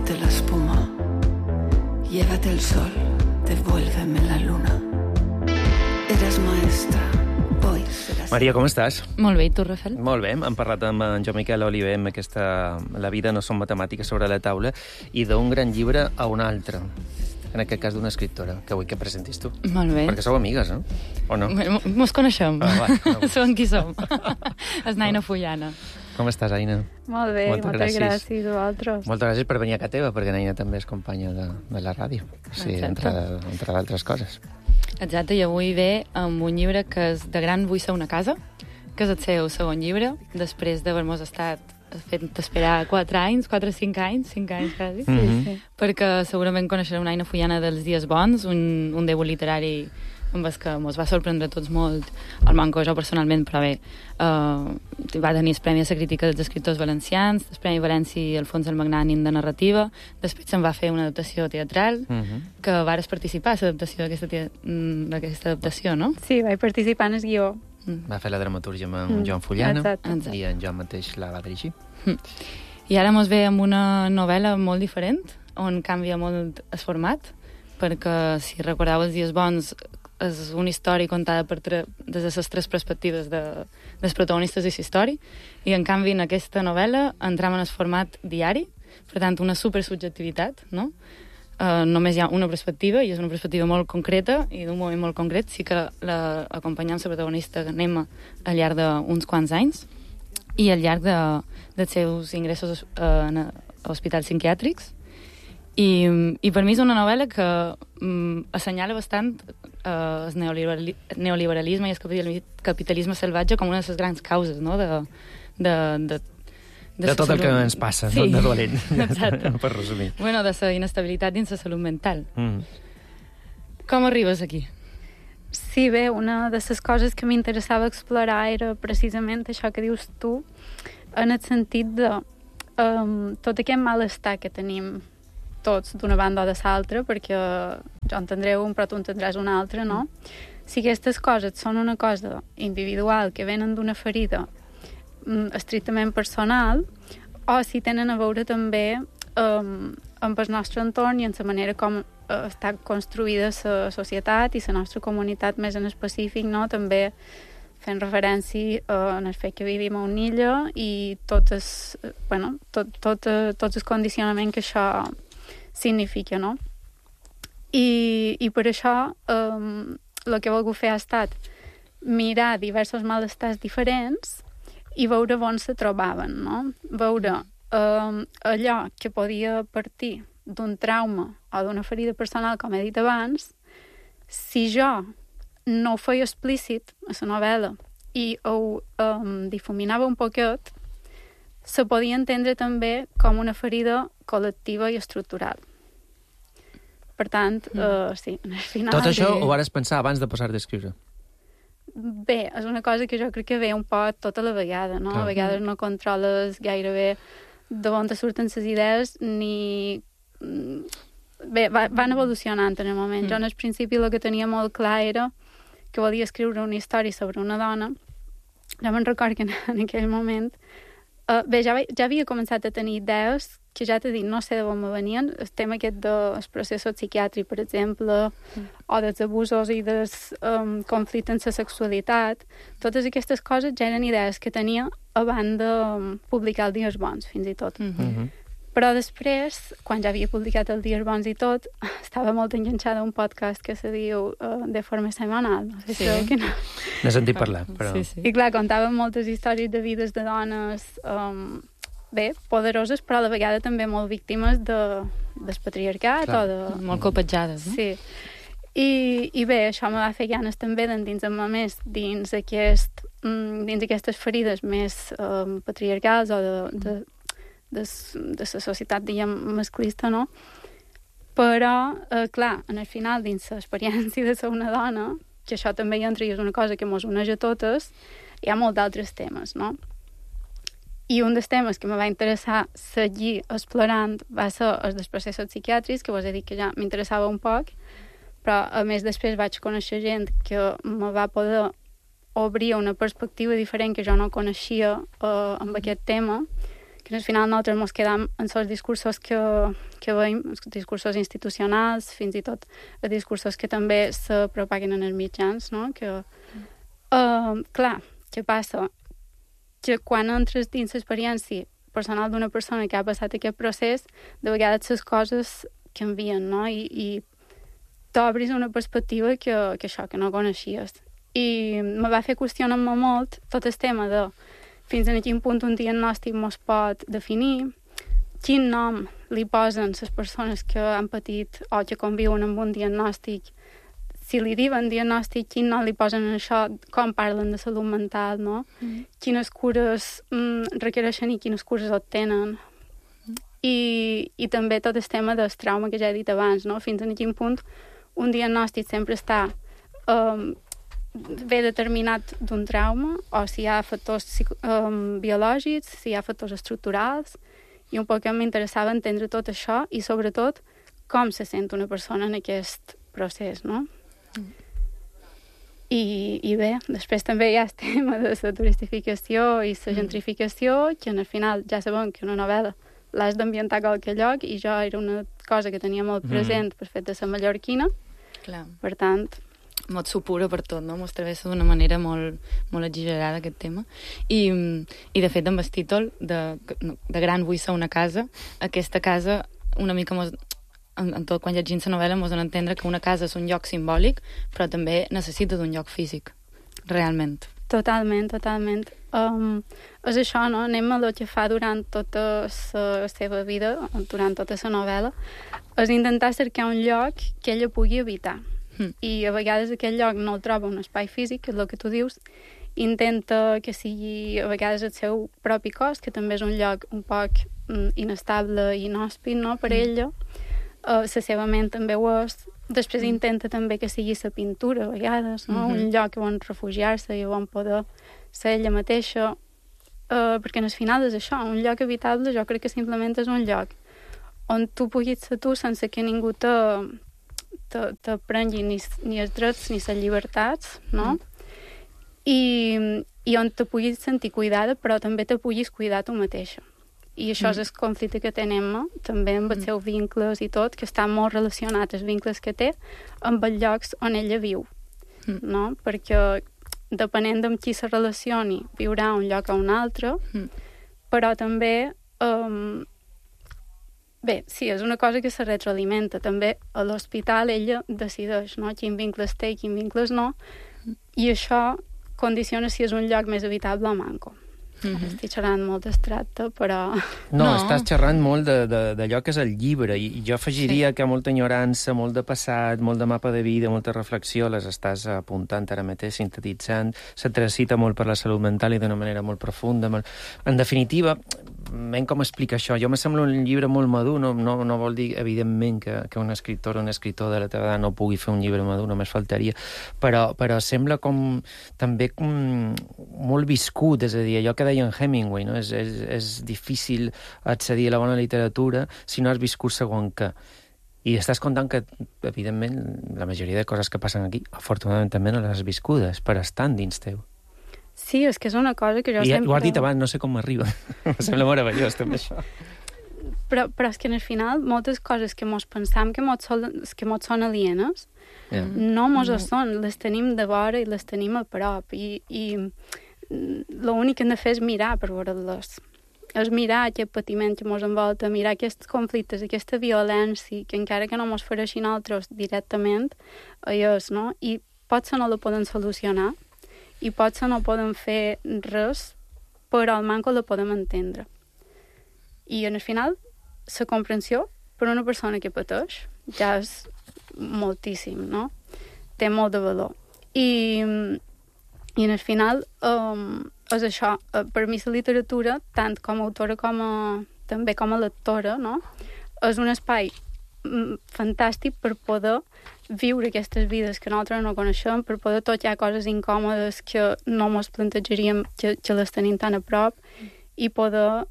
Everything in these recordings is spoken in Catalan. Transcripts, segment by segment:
Llévate la espuma, llévate el sol, devuélveme la luna. Eres maestra, hoy seràs... Maria, com estàs? Molt bé, i tu, Rafael? Molt bé, hem parlat amb en Joan Miquel Oliver amb aquesta La vida no són matemàtiques sobre la taula i d'un gran llibre a un altre, en aquest cas d'una escriptora, que vull que presentis tu. Molt bé. Perquè sou amigues, no? O no? Mos coneixem. Va. Som qui som. És Naina Fullana. Com estàs, Aina? Molt bé, moltes gràcies a vosaltres. Moltes gràcies per venir a casa teva, perquè Naina també és companya de la ràdio. Sí, entre d'altres coses. Exacte, i avui ve amb un llibre que és De gran vull ser una casa, que és el seu segon llibre, després d'haver-nos estat fent esperar 4 anys, 4 o 5 anys quasi, Sí. perquè segurament coneixereu una Aina Fullana dels Dies Bons, un debut literari amb el que ens va sorprendre a tots molt, el manco jo personalment, però bé, va tenir el Premi a la Crítica dels Escriptors Valencians, el Premi València i el Fons del Magnànim de Narrativa, després se'n va fer una adaptació teatral, que vares participar a l'adaptació d'aquesta adaptació, no? Sí, vaig participar en el guió. Va fer la dramatúrgia amb en Joan Fullana, Exacte. i en Joan mateix la va dirigir. I ara mos ve amb una novel·la molt diferent, on canvia molt el format, perquè, si recordeu Els Dies Bons, és una història contada des de les 3 perspectives dels protagonistes de la història, i en canvi en aquesta novel·la entrem en el format diari, per tant una supersubjectivitat, no? Només hi ha una perspectiva, i és una perspectiva molt concreta i d'un moment molt concret. Sí que l'acompanyam la protagonista Nema al llarg d'uns quants anys i al llarg dels seus ingressos a hospitals psiquiàtrics. I per mi és una novel·la que assenyala bastant el neoliberalisme i el capitalisme salvatge com una de les grans causes, no?, de tot el que ens passa, sí. No? De dolent. Exacte. Per resumir. Bueno, de la inestabilitat dins la salut mental. Com arribes aquí? Sí, bé, una de les coses que m'interessava explorar era precisament això que dius tu, en el sentit de tot aquest malestar que tenim tots d'una banda o de l'altra, perquè jo entendré un però tu entendràs un altre, no? Si aquestes coses són una cosa individual que venen d'una ferida estrictament personal, o si tenen a veure també amb el nostre entorn i en la manera com està construïda la societat i la nostra comunitat més en específic, no? També fent referència en el fet que vivim a una illa i tot el condicionament que això significa, no? I per això el que he volgut fer ha estat mirar diversos malestars diferents i veure on se trobaven, no? Veure allò que podia partir d'un trauma o d'una ferida personal, com he dit abans, si jo no ho feia explícit a la novel·la i ho difuminava un poquet, se podia entendre també com una ferida col·lectiva i estructural. Per tant, sí, al final... Tot això ho vares pensar abans de posar d'escriure? Bé, és una cosa que jo crec que ve un poc tota la vegada, no? A vegades no controles gairebé d'on te surten les idees ni... Bé, van evolucionant en el moment. Jo, en el principi, el que tenia molt clar era que volia escriure una història sobre una dona. Jo me'n record que en aquell moment... Bé, ja havia començat a tenir idees que ja t'he dit, no sé d'on me venien. El tema aquest dels processos psiquiàtrics, per exemple, o dels abusos i dels conflictes en la sexualitat. Totes aquestes coses ja eren idees que tenia abans de publicar el Dies Bons, fins i tot. Però després, quan ja havia publicat el Dies Bons i tot, estava molt enganxada a un podcast que se diu De forma setmanal. No sé si que no. N'he sentit parlar, però... Sí. I clar, contaven moltes històries de vides de dones bé, poderoses, però a la vegada també molt víctimes del patriarcat o de... Molt copatjades, no? Sí. I bé, això me va fer ganes també d'endinsar-me més dins aquestes ferides més patriarcals o de la societat, diguem, masclista, no? Però, clar, en el final, dins l'experiència de ser una dona, que això també hi entra i és una cosa que mos uneix a totes, hi ha molts d'altres temes, no? I un dels temes que me va interessar seguir explorant va ser els dels processos psiquiàtrics, que vos he dit que ja m'interessava un poc, però a més després vaig conèixer gent que me va poder obrir una perspectiva diferent que jo no coneixia amb aquest tema, que al final nosaltres ens quedam en els discursos que veiem, els discursos institucionals, fins i tot els discursos que també se propaguen en els mitjans, no? Clar, què passa? Que quan entres dins l'experiència personal d'una persona que ha passat aquest procés, de vegades les coses canvien, no? I t'obris una perspectiva que això, que no coneixies. I me va fer qüestionar-me molt tot el tema de fins a quin punt un diagnòstic mos pot definir, quin nom li posen les persones que han patit o que conviuen amb un diagnòstic, si li diuen diagnòstic, quin nom li posen a això, com parlen de salut mental, no? Quines cures requereixen i quines cures obtenen. I també tot el tema del trauma que ja he dit abans, no? Fins a quin punt un diagnòstic sempre està ve determinat d'un trauma, o si hi ha factors biològics, si hi ha factors estructurals, i un poc m'interessava entendre tot això i, sobretot, com se sent una persona en aquest procés, no? I bé, després també hi ha el tema de la turistificació i la gentrificació, que al final ja sabem que una novel·la l'has d'ambientar a qualque lloc, i jo era una cosa que tenia molt present per fet de la mallorquina. Clar. Per tant... Molt supura per tot, no? Mos travessa d'una manera molt, molt exagerada aquest tema. I de fet, amb el títol de Gran vull ser una casa, aquesta casa una mica en tot quan llegim la novel·la mos dona a entendre que una casa és un lloc simbòlic, però també necessita d'un lloc físic, realment. Totalment. És això, no? Anem a el que fa durant tota la seva vida, durant tota la novel·la, és intentar cercar un lloc que ella pugui habitar. I a vegades aquest lloc no el troba un espai físic, que és el que tu dius, intenta que sigui a vegades el seu propi cos, que també és un lloc un poc inestable i inhòspit, no?, per ella. La seva ment també ho és. Després intenta també que sigui la pintura, a vegades, no? Un lloc on refugiar-se i on poder ser ella mateixa, perquè al final és això, un lloc habitable jo crec que simplement és un lloc on tu puguis ser tu sense que ningú te prengui ni els drets ni les llibertats, no? I on te puguis sentir cuidada, però també te puguis cuidar tu mateixa. I això és el conflicte que tenem, també amb els seus vincles i tot, que està molt relacionat, els vincles que té, amb els llocs on ella viu, no? Perquè depenent d'amb qui se relacioni, viurà un lloc a un altre, però també... Bé, sí, és una cosa que se retroalimenta. També a l'hospital ella decideix, no?, quin vincles té i quin vincles no, i això condiciona si és un lloc més habitable o manco. Estic xerrant molt abstracte, però... No, estàs xerrant molt d'allò que és el llibre, i jo afegiria que molta enyorança, molt de passat, molt de mapa de vida, molta reflexió, les estàs apuntant ara mateix, sintetitzant, se transita molt per la salut mental i d'una manera molt profunda. En definitiva, ben com explica això, jo me sembla un llibre molt madur, no vol dir, evidentment, que un escriptor o un escriptor de la teva edat no pugui fer un llibre madur, només faltaria, però sembla com també molt viscut, és a dir, allò que deia en Hemingway, no? És difícil accedir a la bona literatura si no has viscut segon què. I estàs contant que, evidentment, la majoria de coses que passen aquí, afortunadament també no les has viscudes, però estan dins teu. Sí, és que és una cosa que jo sempre... Ho has dit abans, no sé com m'arriba. Em sembla meravellós, també, això. Però és que, al final, moltes coses que mos pensam que mos són alienes, no mos ho són. Les tenim de vora i les tenim a prop. I l'únic que hem de fer és mirar per veure-les. És mirar aquest patiment que mos envolta, mirar aquests conflictes, aquesta violència, que encara que no mos fareixin altres directament, és, no? I potser no la poden solucionar, i potser no podem fer res, però al manco la podem entendre. I, al final, la comprensió per una persona que pateix ja és moltíssim, no? Té molt de valor. I al final és això. Per mi la literatura, tant com a autora també com a lectora, no?, és un espai fantàstic per poder viure aquestes vides que nosaltres no coneixem, per poder tocar coses incòmodes que no ens plantejaríem que les tenim tan a prop, i poder,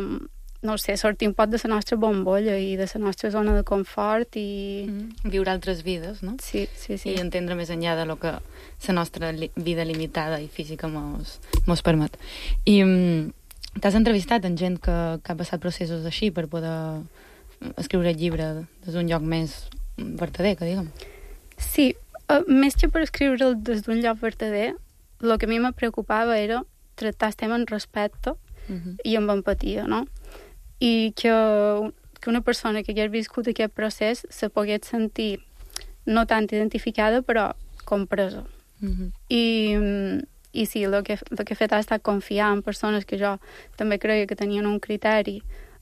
no sé, sortir un poc de la nostra bombolla i de la nostra zona de confort i... Viure altres vides, no? Sí. I entendre més enllà de lo que la nostra vida limitada i física mos permet. I T'has entrevistat amb gent que ha passat processos així per poder escriure el llibre des d'un lloc més vertader, que diguem? Sí, més que per escriure'l des d'un lloc vertader, el que a mi me preocupava era tractar el tema amb respecte i amb empatia, no? I que una persona que hagués viscut aquest procés se pogués sentir no tant identificada, però compresa. I sí, el que he fet ha estat confiar en persones que jo també creia que tenien un criteri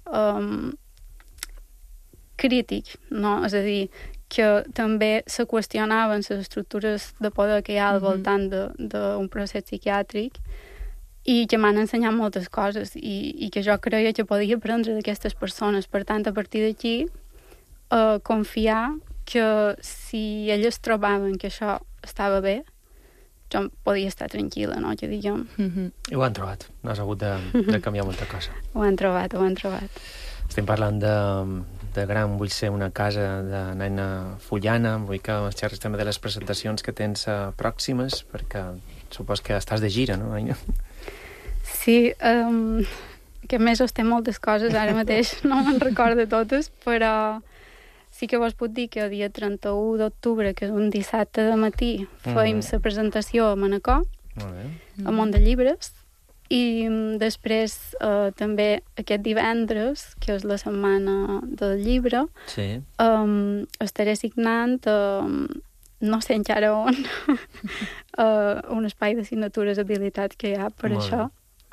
crític, no? És a dir, que també se qüestionaven les estructures de poder que hi ha al voltant d'un procés psiquiàtric i que m'han ensenyat moltes coses i que jo creia que podia aprendre d'aquestes persones. Per tant, a partir d'aquí, confiar que si elles trobaven que això estava bé, jo podia estar tranquil·la, no? Que diguem. I ho han trobat. No has hagut de canviar molta cosa. Ho han trobat. Estem parlant de Gran vull ser una casa de nena Fullana. Vull que ens xerris també de les presentacions que tens pròximes, perquè supos que estàs de gira, no, Aina? Sí, aquest mes estem moltes coses, ara mateix no me'n recordo totes, però sí que vos puc dir que el dia 31 d'octubre, que és un dissabte de matí, feim la presentació a Manacor, a Mont de Llibres, i després també aquest divendres, que és la setmana del llibre, estaré signant, no sé encara on, un espai de signatures habilitat que hi ha per això,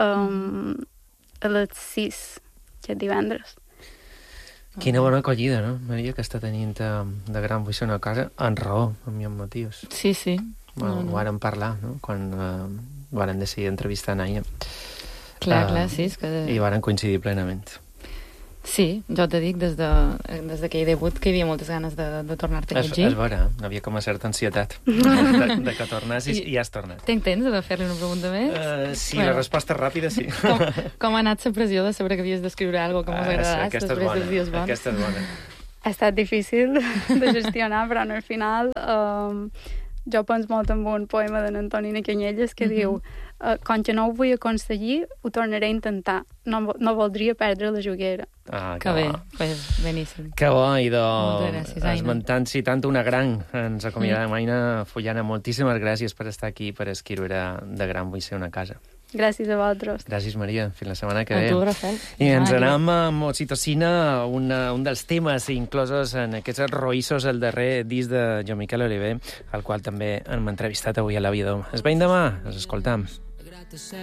a les 6, aquest divendres. Quina bona acollida, no, Maria, que està tenint de Gran vull ser una casa, en raó, amb mi motius. Sí. Bueno, ho vàrem parlar, no?, quan vàrem decidir entrevistar Naia. Clar, sí. És que... I vàrem coincidir plenament. Sí, jo te dic, des d'aquell debut que hi havia moltes ganes de tornar-te a llegir. És vera, hi havia com a certa ansietat de que tornessis i has tornat. Tinc temps de fer-li una pregunta més? Sí, la resposta ràpida, sí. Com ha anat la pressió de saber que havies d'escriure alguna cosa que m'has agradat després dels dies bons? Aquesta és bona. Ha estat difícil de gestionar, però al final jo penso molt en un poema d'en Antonina Canyelles que diu com que no ho vull aconseguir, ho tornaré a intentar. No voldria perdre la juguera. Que bé, pues, beníssim. Que bo, i esmentant citant una gran, ens acomiadem. Aina Fullana, moltíssimes gràcies per estar aquí, per escriure de Gran vull ser una casa. Gràcies a vosaltres. Gràcies, Maria. Fins la setmana que ve. A tu, Rafael. I ens anem amb Oxitocina, un dels temes inclosos en aquests roïssos, el darrer disc de Joan Miquel Oliver, al qual també hem entrevistat avui a La Vida. Es veiem demà, ens escoltam.